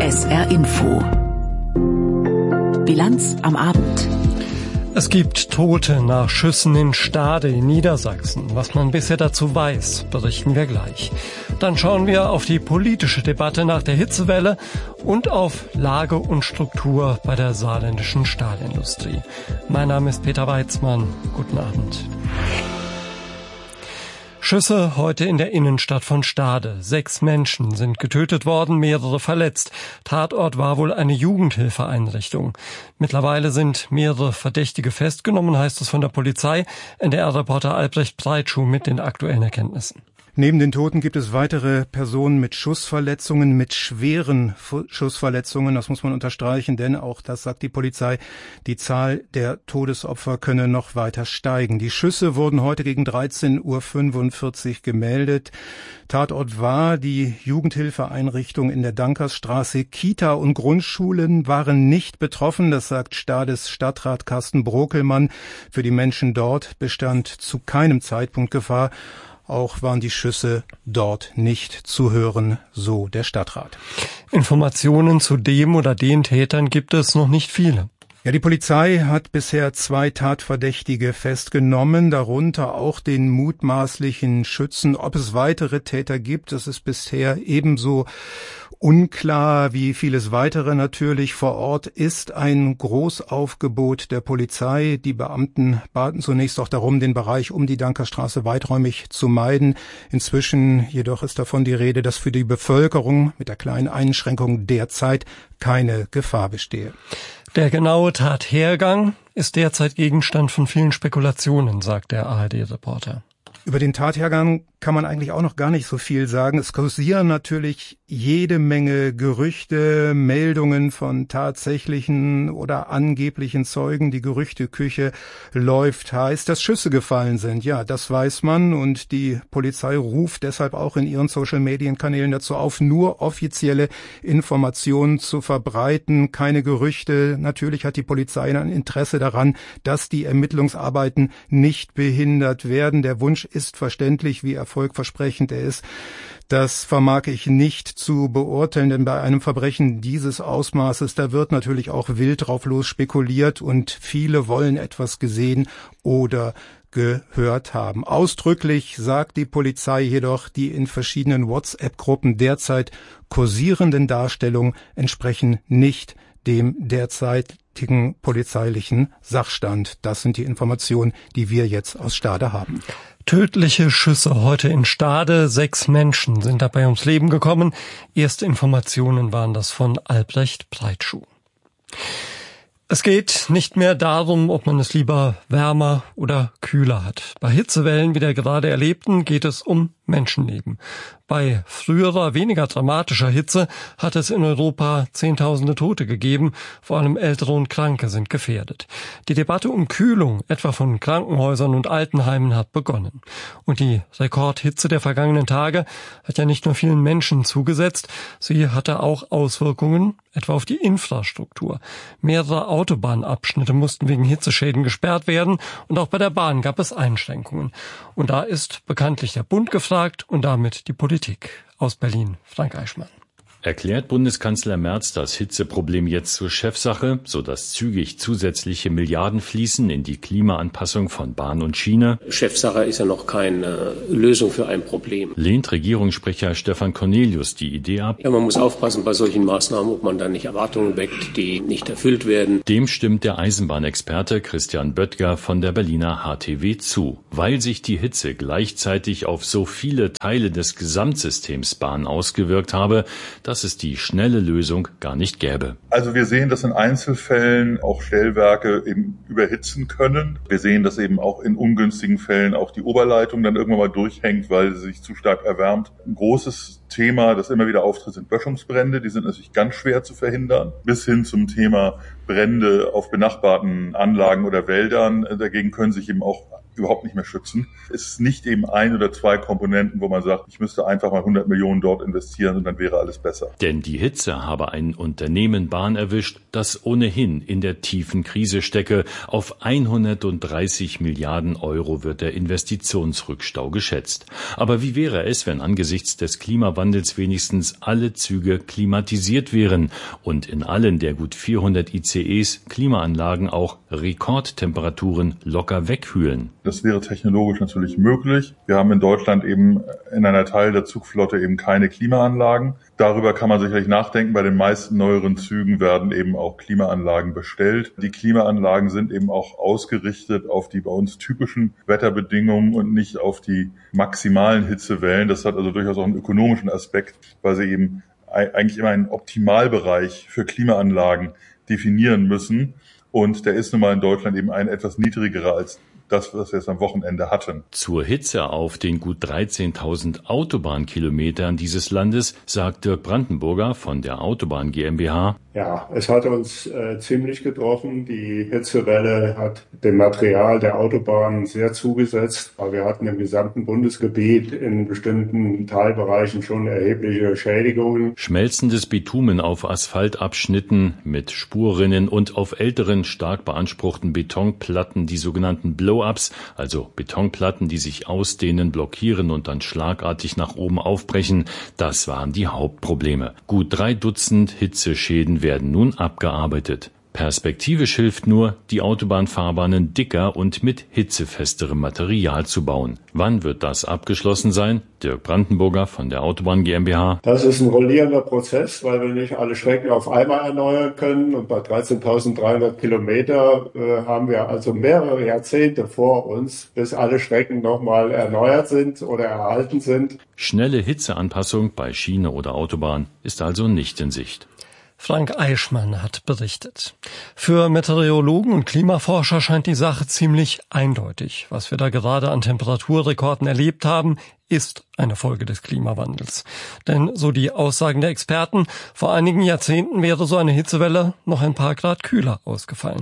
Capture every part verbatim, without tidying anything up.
S R Info. Bilanz am Abend. Es gibt Tote nach Schüssen in Stade in Niedersachsen. Was man bisher dazu weiß, berichten wir gleich. Dann schauen wir auf die politische Debatte nach der Hitzewelle und auf Lage und Struktur bei der saarländischen Stahlindustrie. Mein Name ist Peter Weizmann. Guten Abend. Schüsse heute in der Innenstadt von Stade. Sechs Menschen sind getötet worden, mehrere verletzt. Tatort war wohl eine Jugendhilfeeinrichtung. Mittlerweile sind mehrere Verdächtige festgenommen, heißt es von der Polizei. N D R-Reporter Albrecht Breitschuh mit den aktuellen Erkenntnissen. Neben den Toten gibt es weitere Personen mit Schussverletzungen, mit schweren Schussverletzungen. Das muss man unterstreichen, denn auch das sagt die Polizei, die Zahl der Todesopfer könne noch weiter steigen. Die Schüsse wurden heute gegen dreizehn Uhr fünfundvierzig gemeldet. Tatort war die Jugendhilfeeinrichtung in der Dankersstraße. Kita und Grundschulen waren nicht betroffen, das sagt Stades Stadtrat Carsten Brokelmann. Für die Menschen dort bestand zu keinem Zeitpunkt Gefahr. Auch waren die Schüsse dort nicht zu hören, so der Stadtrat. Informationen zu dem oder den Tätern gibt es noch nicht viele. Ja, die Polizei hat bisher zwei Tatverdächtige festgenommen, darunter auch den mutmaßlichen Schützen. Ob es weitere Täter gibt, das ist bisher ebenso unklar wie vieles weitere natürlich. Vor Ort ist ein Großaufgebot der Polizei. Die Beamten baten zunächst auch darum, den Bereich um die Dankerstraße weiträumig zu meiden. Inzwischen jedoch ist davon die Rede, dass für die Bevölkerung mit der kleinen Einschränkung derzeit keine Gefahr bestehe. Der genaue Tathergang ist derzeit Gegenstand von vielen Spekulationen, sagt der A R D-Reporter. Über den Tathergang kann man eigentlich auch noch gar nicht so viel sagen. Es kursieren natürlich jede Menge Gerüchte, Meldungen von tatsächlichen oder angeblichen Zeugen. Die Gerüchteküche läuft heiß, dass Schüsse gefallen sind. Ja, das weiß man und die Polizei ruft deshalb auch in ihren Social-Medien-Kanälen dazu auf, nur offizielle Informationen zu verbreiten, keine Gerüchte. Natürlich hat die Polizei ein Interesse daran, dass die Ermittlungsarbeiten nicht behindert werden. Der Wunsch ist verständlich, wie erfolgversprechend er ist. Das vermag ich nicht zu beurteilen, denn bei einem Verbrechen dieses Ausmaßes, da wird natürlich auch wild drauf los spekuliert und viele wollen etwas gesehen oder gehört haben. Ausdrücklich sagt die Polizei jedoch, die in verschiedenen WhatsApp-Gruppen derzeit kursierenden Darstellungen entsprechen nicht dem derzeitigen polizeilichen Sachstand. Das sind die Informationen, die wir jetzt aus Stade haben. Tödliche Schüsse heute in Stade. Sechs Menschen sind dabei ums Leben gekommen. Erste Informationen waren das von Albrecht Breitschuh. Es geht nicht mehr darum, ob man es lieber wärmer oder kühler hat. Bei Hitzewellen wie der gerade erlebten geht es um Menschenleben. Bei früherer, weniger dramatischer Hitze hat es in Europa Zehntausende Tote gegeben. Vor allem Ältere und Kranke sind gefährdet. Die Debatte um Kühlung, etwa von Krankenhäusern und Altenheimen, hat begonnen. Und die Rekordhitze der vergangenen Tage hat ja nicht nur vielen Menschen zugesetzt, sie hatte auch Auswirkungen, etwa auf die Infrastruktur. Mehrere Autobahnabschnitte mussten wegen Hitzeschäden gesperrt werden und auch bei der Bahn gab es Einschränkungen. Und da ist bekanntlich der Bund gefragt und damit die Politik. Aus Berlin, Frank Eichmann. Erklärt Bundeskanzler Merz das Hitzeproblem jetzt zur Chefsache, sodass zügig zusätzliche Milliarden fließen in die Klimaanpassung von Bahn und Schiene? Chefsache ist ja noch keine Lösung für ein Problem. Lehnt Regierungssprecher Stefan Cornelius die Idee ab? Ja, man muss aufpassen bei solchen Maßnahmen, ob man da nicht Erwartungen weckt, die nicht erfüllt werden. Dem stimmt der Eisenbahnexperte Christian Böttger von der Berliner H T W zu. Weil sich die Hitze gleichzeitig auf so viele Teile des Gesamtsystems Bahn ausgewirkt habe, dass es die schnelle Lösung gar nicht gäbe. Also wir sehen, dass in Einzelfällen auch Stellwerke eben überhitzen können. Wir sehen, dass eben auch in ungünstigen Fällen auch die Oberleitung dann irgendwann mal durchhängt, weil sie sich zu stark erwärmt. Ein großes Thema, das immer wieder auftritt, sind Böschungsbrände. Die sind natürlich ganz schwer zu verhindern. Bis hin zum Thema Brände auf benachbarten Anlagen oder Wäldern. Dagegen können sich eben auch überhaupt nicht mehr schützen. Es ist nicht eben ein oder zwei Komponenten, wo man sagt, ich müsste einfach mal hundert Millionen dort investieren und dann wäre alles besser. Denn die Hitze habe ein Unternehmen Bahn erwischt, das ohnehin in der tiefen Krise stecke. Auf hundertdreißig Milliarden Euro wird der Investitionsrückstau geschätzt. Aber wie wäre es, wenn angesichts des Klimawandels wenigstens alle Züge klimatisiert wären und in allen der gut vierhundert I C Es Klimaanlagen auch Rekordtemperaturen locker wegkühlen? Das wäre technologisch natürlich möglich. Wir haben in Deutschland eben in einer Teil der Zugflotte eben keine Klimaanlagen. Darüber kann man sicherlich nachdenken. Bei den meisten neueren Zügen werden eben auch Klimaanlagen bestellt. Die Klimaanlagen sind eben auch ausgerichtet auf die bei uns typischen Wetterbedingungen und nicht auf die maximalen Hitzewellen. Das hat also durchaus auch einen ökonomischen Aspekt, weil sie eben eigentlich immer einen Optimalbereich für Klimaanlagen definieren müssen. Und der ist nun mal in Deutschland eben ein etwas niedrigerer als das, was wir jetzt am Wochenende hatten. Zur Hitze auf den gut dreizehntausend Autobahnkilometern dieses Landes sagt Dirk Brandenburger von der Autobahn GmbH: Ja, es hat uns äh, ziemlich getroffen. Die Hitzewelle hat dem Material der Autobahnen sehr zugesetzt, weil wir hatten im gesamten Bundesgebiet in bestimmten Teilbereichen schon erhebliche Schädigungen. Schmelzendes Bitumen auf Asphaltabschnitten mit Spurrinnen und auf älteren, stark beanspruchten Betonplatten, die sogenannten Blow-ups, also Betonplatten, die sich ausdehnen, blockieren und dann schlagartig nach oben aufbrechen, das waren die Hauptprobleme. Gut drei Dutzend Hitzeschäden werden nun abgearbeitet. Perspektivisch hilft nur, die Autobahnfahrbahnen dicker und mit hitzefesterem Material zu bauen. Wann wird das abgeschlossen sein? Dirk Brandenburger von der Autobahn GmbH: Das ist ein rollierender Prozess, weil wir nicht alle Strecken auf einmal erneuern können. Und bei dreizehntausenddreihundert Kilometer äh, haben wir also mehrere Jahrzehnte vor uns, bis alle Strecken nochmal erneuert sind oder erhalten sind. Schnelle Hitzeanpassung bei Schiene oder Autobahn ist also nicht in Sicht. Frank Eichmann hat berichtet. Für Meteorologen und Klimaforscher scheint die Sache ziemlich eindeutig. Was wir da gerade an Temperaturrekorden erlebt haben, ist eine Folge des Klimawandels. Denn so die Aussagen der Experten, vor einigen Jahrzehnten wäre so eine Hitzewelle noch ein paar Grad kühler ausgefallen.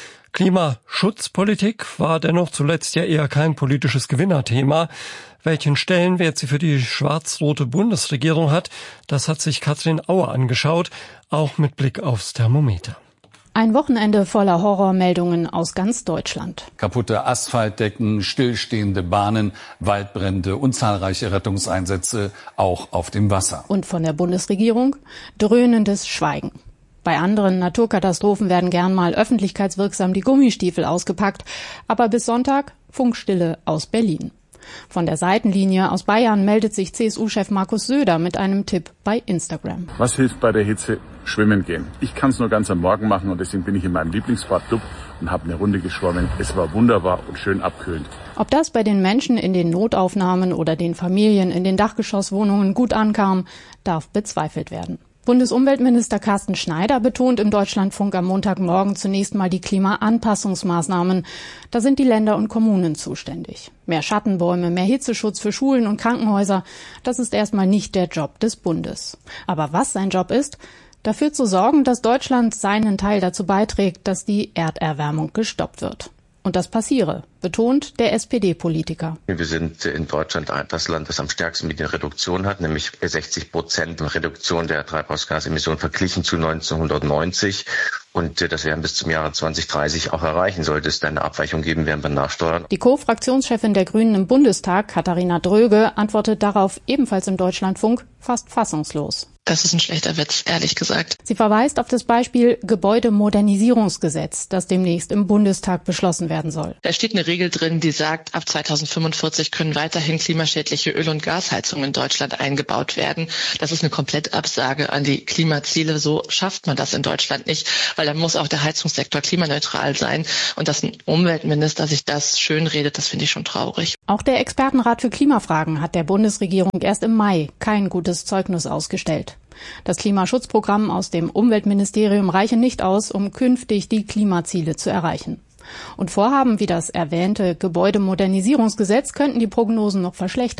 Klimaschutzpolitik war dennoch zuletzt ja eher kein politisches Gewinnerthema. Welchen Stellenwert sie für die schwarz-rote Bundesregierung hat, das hat sich Katrin Auer angeschaut, auch mit Blick aufs Thermometer. Ein Wochenende voller Horrormeldungen aus ganz Deutschland. Kaputte Asphaltdecken, stillstehende Bahnen, Waldbrände und zahlreiche Rettungseinsätze, auch auf dem Wasser. Und von der Bundesregierung dröhnendes Schweigen. Bei anderen Naturkatastrophen werden gern mal öffentlichkeitswirksam die Gummistiefel ausgepackt, aber bis Sonntag Funkstille aus Berlin. Von der Seitenlinie aus Bayern meldet sich C S U-Chef Markus Söder mit einem Tipp bei Instagram. Was hilft bei der Hitze? Schwimmen gehen. Ich kann es nur ganz am Morgen machen und deswegen bin ich in meinem Lieblingsbad Dub und habe eine Runde geschwommen. Es war wunderbar und schön abkühlend. Ob das bei den Menschen in den Notaufnahmen oder den Familien in den Dachgeschosswohnungen gut ankam, darf bezweifelt werden. Bundesumweltminister Carsten Schneider betont im Deutschlandfunk am Montagmorgen zunächst mal die Klimaanpassungsmaßnahmen. Da sind die Länder und Kommunen zuständig. Mehr Schattenbäume, mehr Hitzeschutz für Schulen und Krankenhäuser, das ist erstmal nicht der Job des Bundes. Aber was sein Job ist, dafür zu sorgen, dass Deutschland seinen Teil dazu beiträgt, dass die Erderwärmung gestoppt wird. Und das passiere, betont der S P D-Politiker. Wir sind in Deutschland das Land, das am stärksten Medienreduktion hat, nämlich sechzig Prozent Reduktion der Treibhausgasemissionen verglichen zu neunzehnhundertneunzig. Und das werden bis zum Jahre zwanzig dreißig auch erreichen. Sollte es dann eine Abweichung geben, werden wir nachsteuern. Die Co-Fraktionschefin der Grünen im Bundestag, Katharina Dröge, antwortet darauf ebenfalls im Deutschlandfunk fast fassungslos. Das ist ein schlechter Witz, ehrlich gesagt. Sie verweist auf das Beispiel Gebäudemodernisierungsgesetz, das demnächst im Bundestag beschlossen werden soll. Da steht eine Regel drin, die sagt, ab zweitausendfünfundvierzig können weiterhin klimaschädliche Öl- und Gasheizungen in Deutschland eingebaut werden. Das ist eine Komplettabsage an die Klimaziele. So schafft man das in Deutschland nicht, weil dann muss auch der Heizungssektor klimaneutral sein. Und dass ein Umweltminister sich das schönredet, das finde ich schon traurig. Auch der Expertenrat für Klimafragen hat der Bundesregierung erst im Mai kein gutes Zeugnis ausgestellt. Das Klimaschutzprogramm aus dem Umweltministerium reiche nicht aus, um künftig die Klimaziele zu erreichen. Und Vorhaben wie das erwähnte Gebäudemodernisierungsgesetz könnten die Prognosen noch verschlechtern.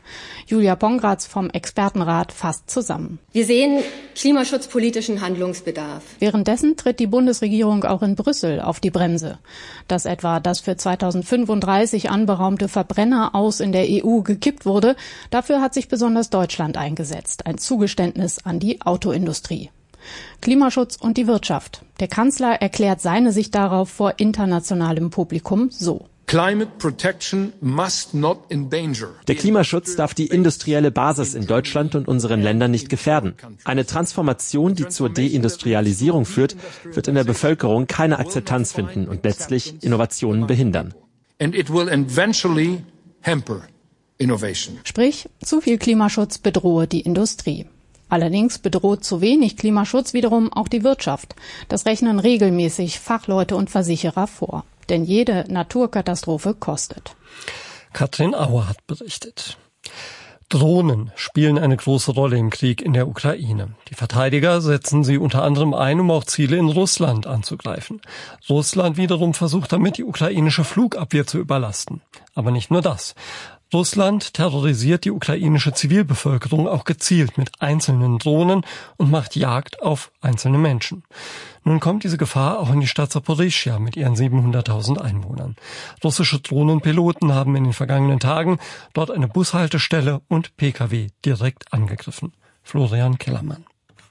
Julia Pongratz vom Expertenrat fasst zusammen. Wir sehen klimaschutzpolitischen Handlungsbedarf. Währenddessen tritt die Bundesregierung auch in Brüssel auf die Bremse. Dass etwa das für zweitausendfünfunddreißig anberaumte Verbrenner aus in der E U gekippt wurde, dafür hat sich besonders Deutschland eingesetzt. Ein Zugeständnis an die Autoindustrie. Klimaschutz und die Wirtschaft. Der Kanzler erklärt seine Sicht darauf vor internationalem Publikum so. Der Klimaschutz darf die industrielle Basis in Deutschland und unseren Ländern nicht gefährden. Eine Transformation, die zur Deindustrialisierung führt, wird in der Bevölkerung keine Akzeptanz finden und letztlich Innovationen behindern. Sprich, zu viel Klimaschutz bedrohe die Industrie. Allerdings bedroht zu wenig Klimaschutz wiederum auch die Wirtschaft. Das rechnen regelmäßig Fachleute und Versicherer vor. Denn jede Naturkatastrophe kostet. Katrin Auer hat berichtet. Drohnen spielen eine große Rolle im Krieg in der Ukraine. Die Verteidiger setzen sie unter anderem ein, um auch Ziele in Russland anzugreifen. Russland wiederum versucht damit, die ukrainische Flugabwehr zu überlasten. Aber nicht nur das. Russland terrorisiert die ukrainische Zivilbevölkerung auch gezielt mit einzelnen Drohnen und macht Jagd auf einzelne Menschen. Nun kommt diese Gefahr auch in die Stadt Saporischschja mit ihren siebenhunderttausend Einwohnern. Russische Drohnenpiloten haben in den vergangenen Tagen dort eine Bushaltestelle und Pkw direkt angegriffen. Florian Kellermann.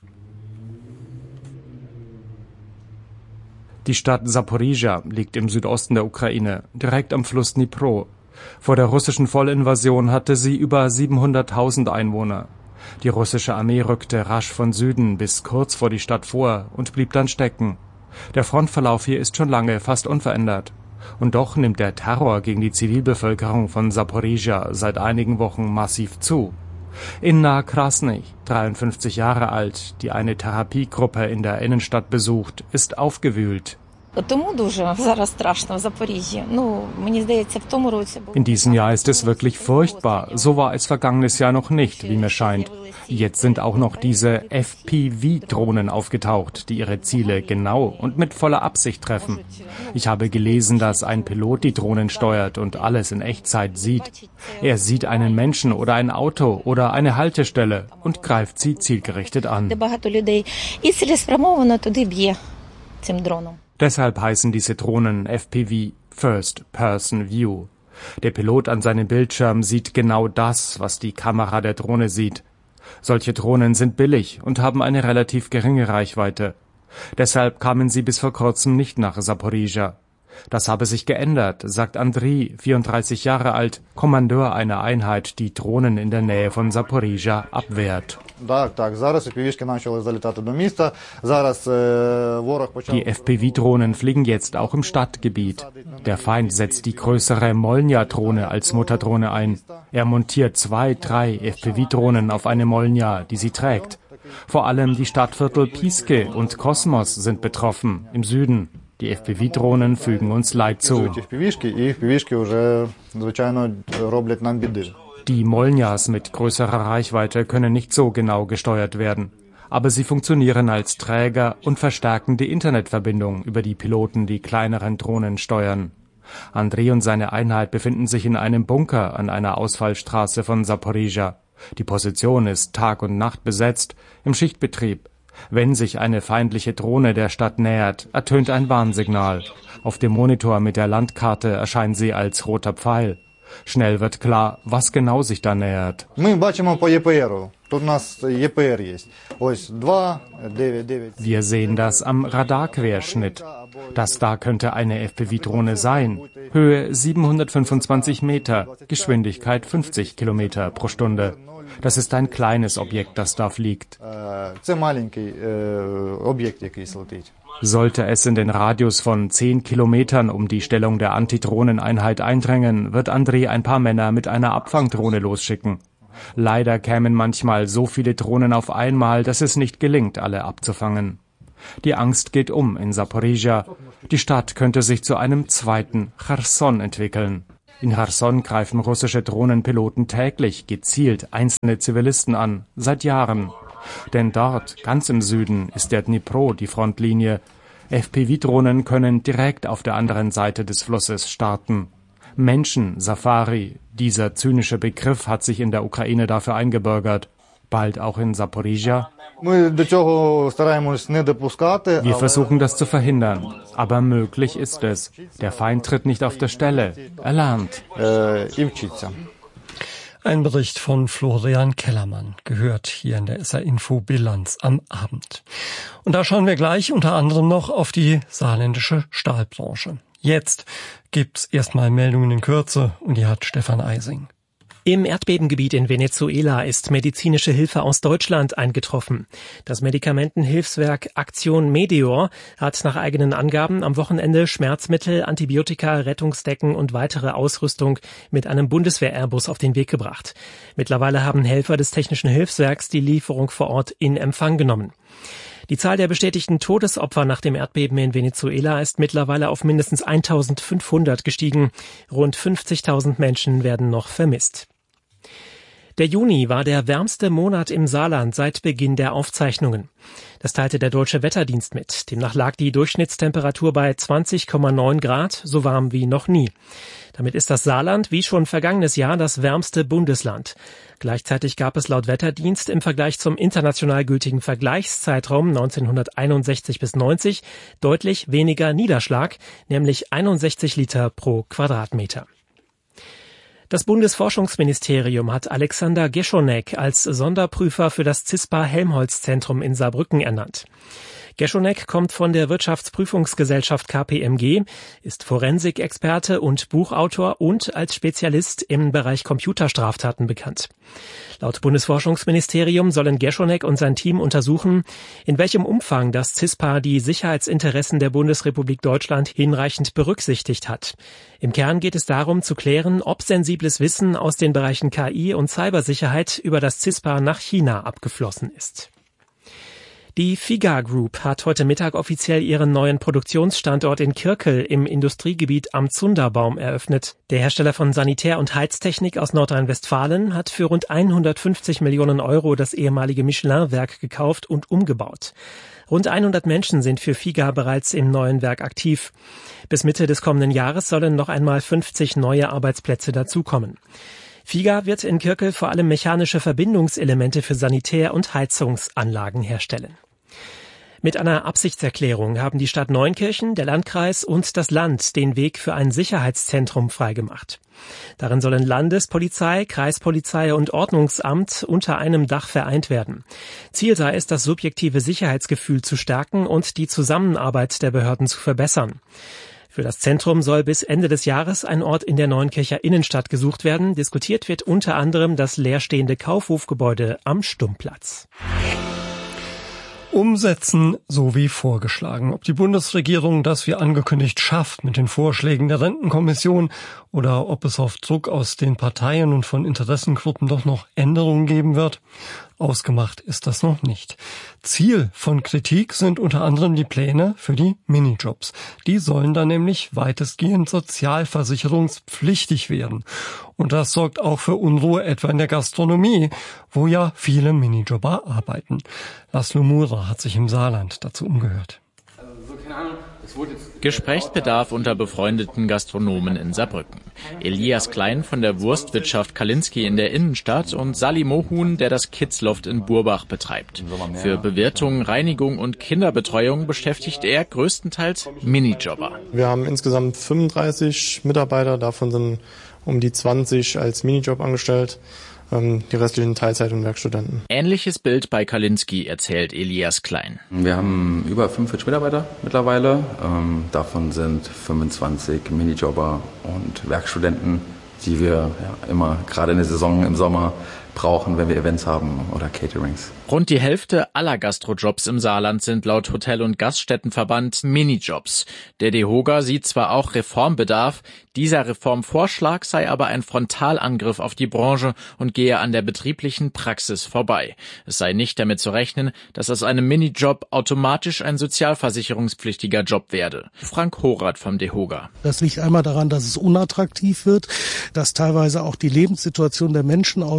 Die Stadt Saporischschja liegt im Südosten der Ukraine, direkt am Fluss Dnipro. Vor der russischen Vollinvasion hatte sie über siebenhunderttausend Einwohner. Die russische Armee rückte rasch von Süden bis kurz vor die Stadt vor und blieb dann stecken. Der Frontverlauf hier ist schon lange fast unverändert. Und doch nimmt der Terror gegen die Zivilbevölkerung von Saporischschja seit einigen Wochen massiv zu. Inna Krasny, dreiundfünfzig Jahre alt, die eine Therapiegruppe in der Innenstadt besucht, ist aufgewühlt. In diesem Jahr ist es wirklich furchtbar. So war es vergangenes Jahr noch nicht, wie mir scheint. Jetzt sind auch noch diese F P V-Drohnen aufgetaucht, die ihre Ziele genau und mit voller Absicht treffen. Ich habe gelesen, dass ein Pilot die Drohnen steuert und alles in Echtzeit sieht. Er sieht einen Menschen oder ein Auto oder eine Haltestelle und greift sie zielgerichtet an. Deshalb heißen diese Drohnen F P V, First Person View. Der Pilot an seinem Bildschirm sieht genau das, was die Kamera der Drohne sieht. Solche Drohnen sind billig und haben eine relativ geringe Reichweite. Deshalb kamen sie bis vor kurzem nicht nach Saporischschja. Das habe sich geändert, sagt Andriy, vierunddreißig Jahre alt, Kommandeur einer Einheit, die Drohnen in der Nähe von Saporischschja abwehrt. Die F P V-Drohnen fliegen jetzt auch im Stadtgebiet. Der Feind setzt die größere Molnja-Drohne als Mutterdrohne ein. Er montiert zwei, drei F P V-Drohnen auf eine Molnja, die sie trägt. Vor allem die Stadtviertel Piske und Kosmos sind betroffen, im Süden. Die F P V-Drohnen fügen uns Leid zu. Die Molnjas mit größerer Reichweite können nicht so genau gesteuert werden. Aber sie funktionieren als Träger und verstärken die Internetverbindung, über die Piloten die kleineren Drohnen steuern. Andrei und seine Einheit befinden sich in einem Bunker an einer Ausfallstraße von Saporischschja. Die Position ist Tag und Nacht besetzt, im Schichtbetrieb. Wenn sich eine feindliche Drohne der Stadt nähert, ertönt ein Warnsignal. Auf dem Monitor mit der Landkarte erscheint sie als roter Pfeil. Schnell wird klar, was genau sich da nähert. Wir sehen das am Radarquerschnitt. Das da könnte eine F P V-Drohne sein. Höhe siebenhundertfünfundzwanzig Meter, Geschwindigkeit fünfzig Kilometer pro Stunde. Das ist ein kleines Objekt, das da fliegt. Sollte es in den Radius von zehn Kilometern um die Stellung der Antidrohneneinheit eindrängen, wird Andrei ein paar Männer mit einer Abfangdrohne losschicken. Leider kämen manchmal so viele Drohnen auf einmal, dass es nicht gelingt, alle abzufangen. Die Angst geht um in Saporischschja. Die Stadt könnte sich zu einem zweiten Cherson entwickeln. In Cherson greifen russische Drohnenpiloten täglich gezielt einzelne Zivilisten an, seit Jahren. Denn dort, ganz im Süden, ist der Dnipro die Frontlinie. F P V-Drohnen können direkt auf der anderen Seite des Flusses starten. Menschen-Safari. Dieser zynische Begriff hat sich in der Ukraine dafür eingebürgert. Bald auch in Saporizhia. Wir versuchen das zu verhindern, aber möglich ist es. Der Feind tritt nicht auf der Stelle, er lernt. Ein Bericht von Florian Kellermann, gehört hier in der S R-Info Bilanz am Abend. Und da schauen wir gleich unter anderem noch auf die saarländische Stahlbranche. Jetzt gibt's erstmal Meldungen in Kürze und die hat Stefan Eising. Im Erdbebengebiet in Venezuela ist medizinische Hilfe aus Deutschland eingetroffen. Das Medikamentenhilfswerk Aktion Medeor hat nach eigenen Angaben am Wochenende Schmerzmittel, Antibiotika, Rettungsdecken und weitere Ausrüstung mit einem Bundeswehr-Airbus auf den Weg gebracht. Mittlerweile haben Helfer des Technischen Hilfswerks die Lieferung vor Ort in Empfang genommen. Die Zahl der bestätigten Todesopfer nach dem Erdbeben in Venezuela ist mittlerweile auf mindestens eintausendfünfhundert gestiegen. Rund fünfzigtausend Menschen werden noch vermisst. Der Juni war der wärmste Monat im Saarland seit Beginn der Aufzeichnungen. Das teilte der Deutsche Wetterdienst mit. Demnach lag die Durchschnittstemperatur bei zwanzig Komma neun Grad, so warm wie noch nie. Damit ist das Saarland wie schon vergangenes Jahr das wärmste Bundesland. Gleichzeitig gab es laut Wetterdienst im Vergleich zum international gültigen Vergleichszeitraum neunzehnhunderteinundsechzig bis neunzig deutlich weniger Niederschlag, nämlich einundsechzig Liter pro Quadratmeter. Das Bundesforschungsministerium hat Alexander Geschonek als Sonderprüfer für das CISPA-Helmholtz-Zentrum in Saarbrücken ernannt. Geschonek kommt von der Wirtschaftsprüfungsgesellschaft K P M G, ist Forensikexperte und Buchautor und als Spezialist im Bereich Computerstraftaten bekannt. Laut Bundesforschungsministerium sollen Geschonek und sein Team untersuchen, in welchem Umfang das CISPA die Sicherheitsinteressen der Bundesrepublik Deutschland hinreichend berücksichtigt hat. Im Kern geht es darum zu klären, ob sensibles Wissen aus den Bereichen K I und Cybersicherheit über das CISPA nach China abgeflossen ist. Die Figa Group hat heute Mittag offiziell ihren neuen Produktionsstandort in Kirkel im Industriegebiet am Zunderbaum eröffnet. Der Hersteller von Sanitär- und Heiztechnik aus Nordrhein-Westfalen hat für rund hundertfünfzig Millionen Euro das ehemalige Michelin-Werk gekauft und umgebaut. Rund hundert Menschen sind für Figa bereits im neuen Werk aktiv. Bis Mitte des kommenden Jahres sollen noch einmal fünfzig neue Arbeitsplätze dazukommen. Figa wird in Kirkel vor allem mechanische Verbindungselemente für Sanitär- und Heizungsanlagen herstellen. Mit einer Absichtserklärung haben die Stadt Neunkirchen, der Landkreis und das Land den Weg für ein Sicherheitszentrum freigemacht. Darin sollen Landespolizei, Kreispolizei und Ordnungsamt unter einem Dach vereint werden. Ziel sei es, das subjektive Sicherheitsgefühl zu stärken und die Zusammenarbeit der Behörden zu verbessern. Für das Zentrum soll bis Ende des Jahres ein Ort in der Neunkircher Innenstadt gesucht werden. Diskutiert wird unter anderem das leerstehende Kaufhofgebäude am Stummplatz. Umsetzen, so wie vorgeschlagen. Ob die Bundesregierung das wie angekündigt schafft mit den Vorschlägen der Rentenkommission oder ob es auf Druck aus den Parteien und von Interessengruppen doch noch Änderungen geben wird, ausgemacht ist das noch nicht. Ziel von Kritik sind unter anderem die Pläne für die Minijobs. Die sollen dann nämlich weitestgehend sozialversicherungspflichtig werden. Und das sorgt auch für Unruhe etwa in der Gastronomie, wo ja viele Minijobber arbeiten. Laszlo Mura hat sich im Saarland dazu umgehört. Gesprächsbedarf unter befreundeten Gastronomen in Saarbrücken. Elias Klein von der Wurstwirtschaft Kalinski in der Innenstadt und Sally Mohun, der das Kidsloft in Burbach betreibt. Für Bewirtung, Reinigung und Kinderbetreuung beschäftigt er größtenteils Minijobber. Wir haben insgesamt fünfunddreißig Mitarbeiter, davon sind um die zwanzig als Minijob angestellt. Die restlichen Teilzeit- und Werkstudenten. Ähnliches Bild bei Kalinski, erzählt Elias Klein. Wir haben über fünfundvierzig Mitarbeiter mittlerweile. Ähm, davon sind fünfundzwanzig Minijobber und Werkstudenten, die wir ja, immer gerade in der Saison im Sommer brauchen, wenn wir Events haben oder Caterings. Rund die Hälfte aller Gastrojobs im Saarland sind laut Hotel- und Gaststättenverband Minijobs. Der DEHOGA sieht zwar auch Reformbedarf, dieser Reformvorschlag sei aber ein Frontalangriff auf die Branche und gehe an der betrieblichen Praxis vorbei. Es sei nicht damit zu rechnen, dass aus einem Minijob automatisch ein sozialversicherungspflichtiger Job werde. Frank Horath vom DEHOGA. Das liegt einmal daran, dass es unattraktiv wird, dass teilweise auch die Lebenssituation der Menschen außer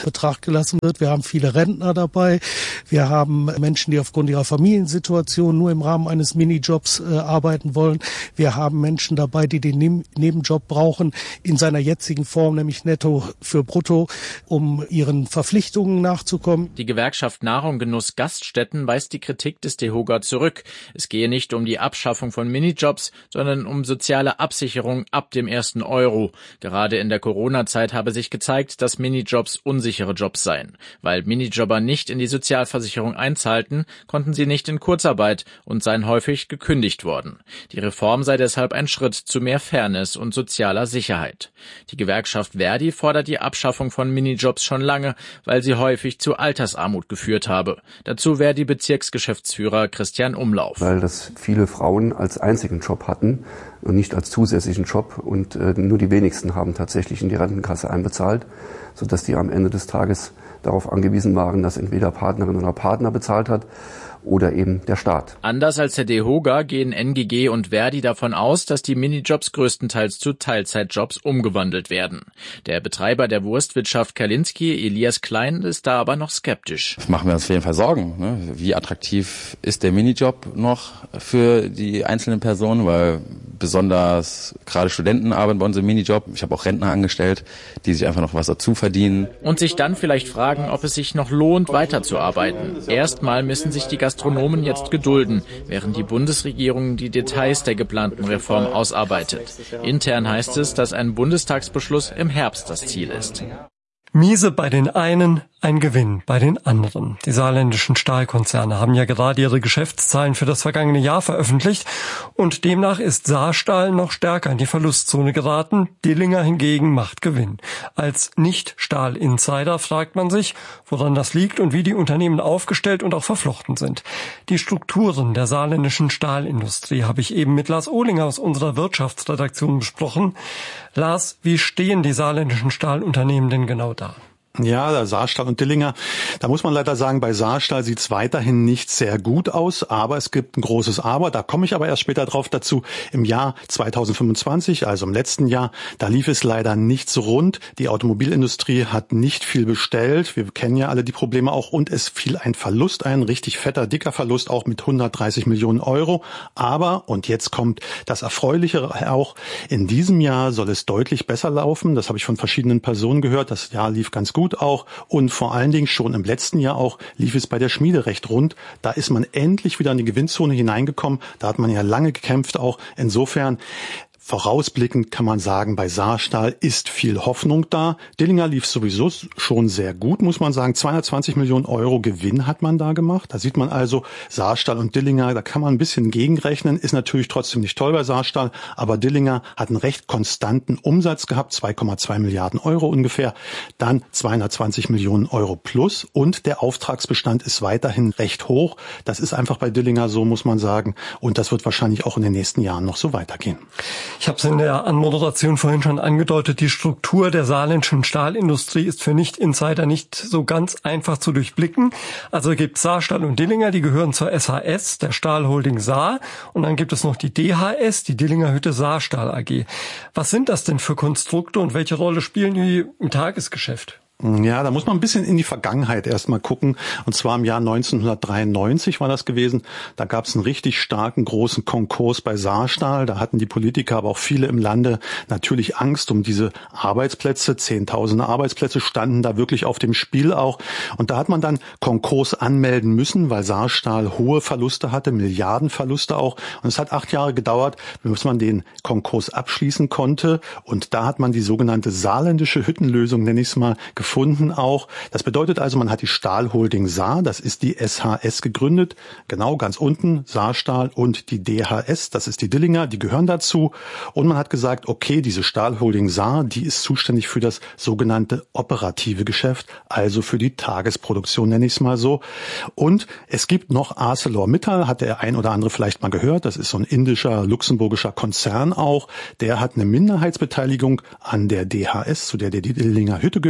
Betracht gelassen wird. Wir haben viele Rentner dabei. Wir haben Menschen, die aufgrund ihrer Familiensituation nur im Rahmen eines Minijobs äh, arbeiten wollen. Wir haben Menschen dabei, die den ne- Nebenjob brauchen in seiner jetzigen Form, nämlich netto für brutto, um ihren Verpflichtungen nachzukommen. Die Gewerkschaft Nahrung, Genuss, Gaststätten weist die Kritik des DEHOGA zurück. Es gehe nicht um die Abschaffung von Minijobs, sondern um soziale Absicherung ab dem ersten Euro. Gerade in der Corona-Zeit habe sich gezeigt, dass Minijobs unsichere Jobs seien. Weil Minijobber nicht in die Sozialversicherung einzahlten, konnten sie nicht in Kurzarbeit und seien häufig gekündigt worden. Die Reform sei deshalb ein Schritt zu mehr Fairness und sozialer Sicherheit. Die Gewerkschaft Verdi fordert die Abschaffung von Minijobs schon lange, weil sie häufig zu Altersarmut geführt habe. Dazu Verdi-Bezirksgeschäftsführer Christian Umlauf. Weil das viele Frauen als einzigen Job hatten und nicht als zusätzlichen Job und äh, nur die wenigsten haben tatsächlich in die Rentenkasse einbezahlt, sodass die am Ende des Tages darauf angewiesen waren, dass entweder Partnerin oder Partner bezahlt hat oder eben der Staat. Anders als der DEHOGA gehen N G G und Verdi davon aus, dass die Minijobs größtenteils zu Teilzeitjobs umgewandelt werden. Der Betreiber der Wurstwirtschaft Kalinski, Elias Klein, ist da aber noch skeptisch. Machen wir uns auf jeden Fall Sorgen, ne? Wie attraktiv ist der Minijob noch für die einzelnen Personen, weil besonders gerade Studenten arbeiten bei uns im Minijob. Ich habe auch Rentner angestellt, die sich einfach noch was dazu verdienen. Und sich dann vielleicht fragen, ob es sich noch lohnt, weiterzuarbeiten. Erstmal müssen sich die Gastronomen jetzt gedulden, während die Bundesregierung die Details der geplanten Reform ausarbeitet. Intern heißt es, dass ein Bundestagsbeschluss im Herbst das Ziel ist. Miese bei den einen, ein Gewinn bei den anderen. Die saarländischen Stahlkonzerne haben ja gerade ihre Geschäftszahlen für das vergangene Jahr veröffentlicht und demnach ist Saarstahl noch stärker in die Verlustzone geraten. Dillinger hingegen macht Gewinn. Als Nicht-Stahl-Insider fragt man sich, woran das liegt und wie die Unternehmen aufgestellt und auch verflochten sind. Die Strukturen der saarländischen Stahlindustrie habe ich eben mit Lars Ohlinger aus unserer Wirtschaftsredaktion besprochen. Lars, wie stehen die saarländischen Stahlunternehmen denn genau da? Ja, Saarstahl und Dillinger, da muss man leider sagen, bei Saarstahl sieht es weiterhin nicht sehr gut aus, aber es gibt ein großes Aber, da komme ich aber erst später drauf dazu. Im Jahr zweitausendfünfundzwanzig, also im letzten Jahr, da lief es leider nicht so rund. Die Automobilindustrie hat nicht viel bestellt, wir kennen ja alle die Probleme auch und es fiel ein Verlust ein, richtig fetter, dicker Verlust, auch mit hundertdreißig Millionen Euro. Aber, und jetzt kommt das Erfreulichere auch, in diesem Jahr soll es deutlich besser laufen, das habe ich von verschiedenen Personen gehört, das Jahr lief ganz gut. Gut auch und vor allen Dingen schon im letzten Jahr auch lief es bei der Schmiede recht rund. Da ist man endlich wieder in die Gewinnzone hineingekommen. Da hat man ja lange gekämpft auch. Insofern vorausblickend kann man sagen, bei Saarstahl ist viel Hoffnung da. Dillinger lief sowieso schon sehr gut, muss man sagen. zweihundertzwanzig Millionen Euro Gewinn hat man da gemacht. Da sieht man also Saarstahl und Dillinger, da kann man ein bisschen gegenrechnen. Ist natürlich trotzdem nicht toll bei Saarstahl, aber Dillinger hat einen recht konstanten Umsatz gehabt, zwei Komma zwei Milliarden Euro ungefähr. Dann zweihundertzwanzig Millionen Euro plus und der Auftragsbestand ist weiterhin recht hoch. Das ist einfach bei Dillinger so, muss man sagen. Und das wird wahrscheinlich auch in den nächsten Jahren noch so weitergehen. Ich habe es in der Anmoderation vorhin schon angedeutet, die Struktur der saarländischen Stahlindustrie ist für Nicht-Insider nicht so ganz einfach zu durchblicken. Also gibt es Saarstahl und Dillinger, die gehören zur S H S, der Stahlholding Saar. Und dann gibt es noch die D H S, die Dillinger Hütte Saarstahl A G. Was sind das denn für Konstrukte und welche Rolle spielen die im Tagesgeschäft? Ja, da muss man ein bisschen in die Vergangenheit erstmal gucken. Und zwar im Jahr neunzehnhundertdreiundneunzig war das gewesen. Da gab es einen richtig starken, großen Konkurs bei Saarstahl. Da hatten die Politiker, aber auch viele im Lande natürlich Angst um diese Arbeitsplätze. Zehntausende Arbeitsplätze standen da wirklich auf dem Spiel auch. Und da hat man dann Konkurs anmelden müssen, weil Saarstahl hohe Verluste hatte, Milliardenverluste auch. Und es hat acht Jahre gedauert, bis man den Konkurs abschließen konnte. Und da hat man die sogenannte saarländische Hüttenlösung, nenne ich es mal, gefunden. gefunden auch. Das bedeutet also, man hat die Stahlholding Saar, das ist die S H S gegründet, genau ganz unten, Saarstahl und die D H S, das ist die Dillinger, die gehören dazu. Und man hat gesagt, okay, diese Stahlholding Saar, die ist zuständig für das sogenannte operative Geschäft, also für die Tagesproduktion, nenne ich es mal so. Und es gibt noch ArcelorMittal, hat der ein oder andere vielleicht mal gehört, das ist so ein indischer, luxemburgischer Konzern auch, der hat eine Minderheitsbeteiligung an der D H S, zu der der die Dillinger Hütte gehört.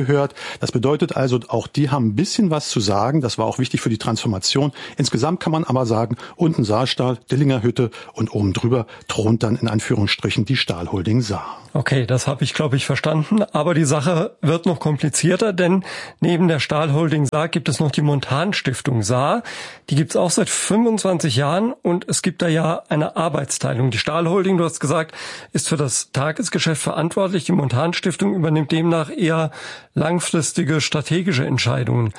Das bedeutet also, auch die haben ein bisschen was zu sagen. Das war auch wichtig für die Transformation. Insgesamt kann man aber sagen, unten Saarstahl, Dillinger Hütte und oben drüber thront dann in Anführungsstrichen die Stahlholding Saar. Okay, das habe ich, glaube ich, verstanden. Aber die Sache wird noch komplizierter, denn neben der Stahlholding Saar gibt es noch die Montan-Stiftung Saar. Die gibt es auch seit fünfundzwanzig Jahren und es gibt da ja eine Arbeitsteilung. Die Stahlholding, du hast gesagt, ist für das Tagesgeschäft verantwortlich. Die Montan-Stiftung übernimmt demnach eher langfristige strategische Entscheidungen.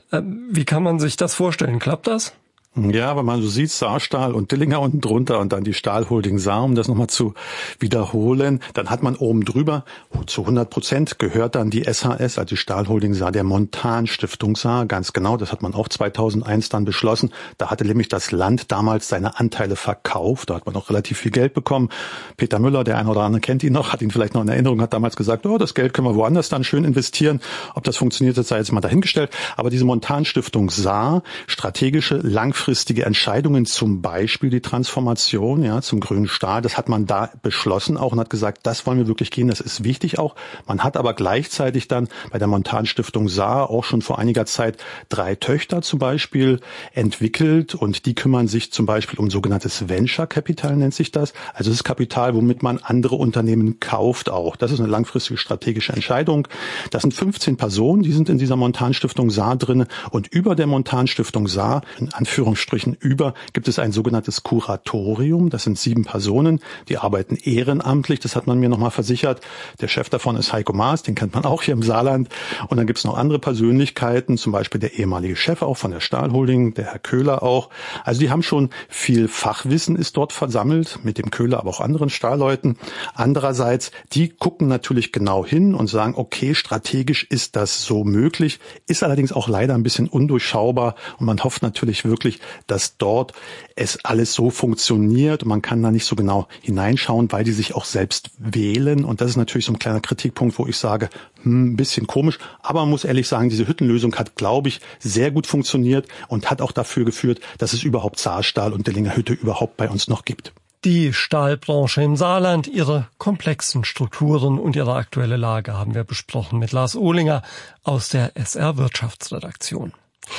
Wie kann man sich das vorstellen? Klappt das? Ja, wenn man so sieht, Saarstahl und Dillinger unten drunter und dann die Stahlholding Saar, um das nochmal zu wiederholen, dann hat man oben drüber, zu hundert Prozent gehört dann die S H S, also die Stahlholding Saar, der Montan-Stiftung Saar, ganz genau, das hat man auch zweitausendeins dann beschlossen. Da hatte nämlich das Land damals seine Anteile verkauft, da hat man auch relativ viel Geld bekommen. Peter Müller, der eine oder andere kennt ihn noch, hat ihn vielleicht noch in Erinnerung, hat damals gesagt, oh, das Geld können wir woanders dann schön investieren. Ob das funktioniert, das sei jetzt mal dahingestellt. Aber diese Montan-Stiftung Saar, strategische, langfristige Langfristige Entscheidungen, zum Beispiel die Transformation, ja, zum grünen Stahl, das hat man da beschlossen auch und hat gesagt, das wollen wir wirklich gehen, das ist wichtig auch. Man hat aber gleichzeitig dann bei der Montan-Stiftung Saar auch schon vor einiger Zeit drei Töchter zum Beispiel entwickelt und die kümmern sich zum Beispiel um sogenanntes Venture Capital, nennt sich das. Also das ist Kapital, womit man andere Unternehmen kauft auch. Das ist eine langfristige strategische Entscheidung. Das sind fünfzehn Personen, die sind in dieser Montan-Stiftung Saar drin und über der Montan-Stiftung Saar, in Anführungsstrichen über, gibt es ein sogenanntes Kuratorium. Das sind sieben Personen, die arbeiten ehrenamtlich. Das hat man mir nochmal versichert. Der Chef davon ist Heiko Maas, den kennt man auch hier im Saarland. Und dann gibt es noch andere Persönlichkeiten, zum Beispiel der ehemalige Chef auch von der Stahlholding, der Herr Köhler auch. Also die haben schon viel Fachwissen ist dort versammelt, mit dem Köhler, aber auch anderen Stahlleuten. Andererseits, die gucken natürlich genau hin und sagen, okay, strategisch ist das so möglich, ist allerdings auch leider ein bisschen undurchschaubar und man hofft natürlich wirklich, dass dort es alles so funktioniert und man kann da nicht so genau hineinschauen, weil die sich auch selbst wählen und das ist natürlich so ein kleiner Kritikpunkt, wo ich sage, hm, ein bisschen komisch, aber man muss ehrlich sagen, diese Hüttenlösung hat, glaube ich, sehr gut funktioniert und hat auch dafür geführt, dass es überhaupt Saarstahl und Dillinger Hütte überhaupt bei uns noch gibt. Die Stahlbranche im Saarland, ihre komplexen Strukturen und ihre aktuelle Lage haben wir besprochen mit Lars Ohlinger aus der S R Wirtschaftsredaktion.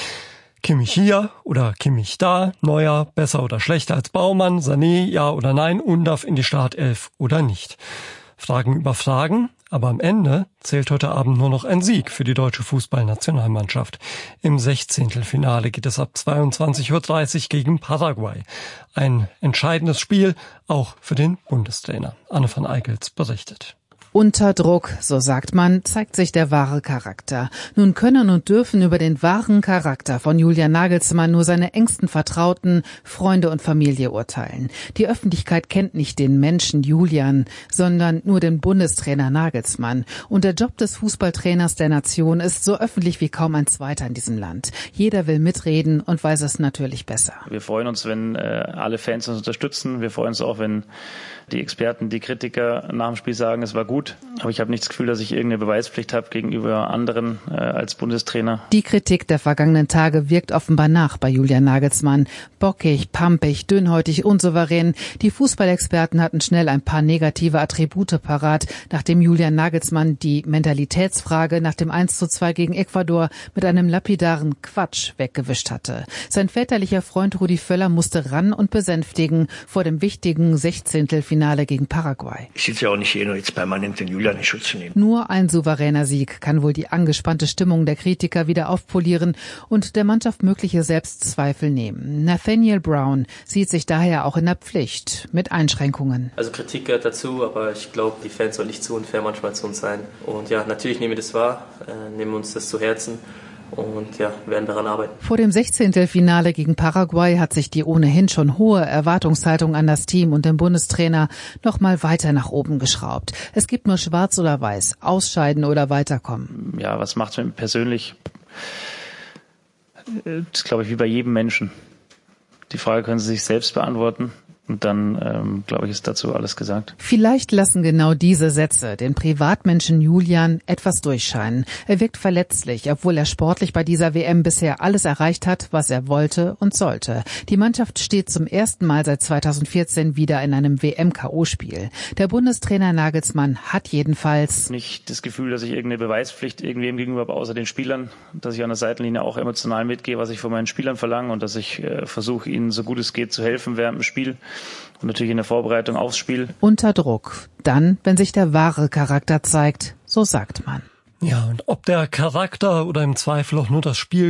Kimmich hier oder Kimmich da, Neuer, besser oder schlechter als Baumann, Sané, ja oder nein, Undav in die Startelf oder nicht. Fragen über Fragen, aber am Ende zählt heute Abend nur noch ein Sieg für die deutsche Fußballnationalmannschaft. Im Sechzehntelfinale geht es ab zweiundzwanzig Uhr dreißig gegen Paraguay. Ein entscheidendes Spiel, auch für den Bundestrainer. Anne van Eickels berichtet. Unter Druck, so sagt man, zeigt sich der wahre Charakter. Nun können und dürfen über den wahren Charakter von Julian Nagelsmann nur seine engsten Vertrauten, Freunde und Familie urteilen. Die Öffentlichkeit kennt nicht den Menschen Julian, sondern nur den Bundestrainer Nagelsmann. Und der Job des Fußballtrainers der Nation ist so öffentlich wie kaum ein zweiter in diesem Land. Jeder will mitreden und weiß es natürlich besser. Wir freuen uns, wenn äh, alle Fans uns unterstützen. Wir freuen uns auch, wenn die Experten, die Kritiker nach dem Spiel sagen, es war gut. Aber ich habe nicht das Gefühl, dass ich irgendeine Beweispflicht habe gegenüber anderen äh, als Bundestrainer. Die Kritik der vergangenen Tage wirkt offenbar nach bei Julian Nagelsmann. Bockig, pampig, dünnhäutig, unsouverän. Die Fußballexperten hatten schnell ein paar negative Attribute parat, nachdem Julian Nagelsmann die Mentalitätsfrage nach dem eins zu zwei gegen Ecuador mit einem lapidaren Quatsch weggewischt hatte. Sein väterlicher Freund Rudi Völler musste ran und besänftigen vor dem wichtigen Sechzehntelfinale gegen Paraguay. Ich sitze ja auch nicht hier, nur jetzt permanent den Julian in Schutz zu nehmen. Nur ein souveräner Sieg kann wohl die angespannte Stimmung der Kritiker wieder aufpolieren und der Mannschaft mögliche Selbstzweifel nehmen. Nathaniel Brown sieht sich daher auch in der Pflicht, mit Einschränkungen. Also Kritik gehört dazu, aber ich glaube, die Fans sollen nicht zu unfair manchmal zu uns sein. Und ja, natürlich nehmen wir das wahr, äh, nehmen uns das zu Herzen. Und ja, werden daran arbeiten. Vor dem Sechzehntelfinale gegen Paraguay hat sich die ohnehin schon hohe Erwartungshaltung an das Team und den Bundestrainer noch mal weiter nach oben geschraubt. Es gibt nur schwarz oder weiß, ausscheiden oder weiterkommen. Ja, was macht es mir persönlich? Das ist, glaube ich, wie bei jedem Menschen. Die Frage können Sie sich selbst beantworten. Und dann, ähm, glaube ich, ist dazu alles gesagt. Vielleicht lassen genau diese Sätze den Privatmenschen Julian etwas durchscheinen. Er wirkt verletzlich, obwohl er sportlich bei dieser W M bisher alles erreicht hat, was er wollte und sollte. Die Mannschaft steht zum ersten Mal seit zweitausendvierzehn wieder in einem W M-K O-Spiel. Der Bundestrainer Nagelsmann hat jedenfalls nicht das Gefühl, dass ich irgendeine Beweispflicht irgendwem gegenüber habe, außer den Spielern, dass ich an der Seitenlinie auch emotional mitgehe, was ich von meinen Spielern verlange und dass ich äh, versuche, ihnen so gut es geht zu helfen während dem Spiel und natürlich in der Vorbereitung aufs Spiel. Unter Druck. Dann, wenn sich der wahre Charakter zeigt, so sagt man. Ja, und ob der Charakter oder im Zweifel auch nur das Spiel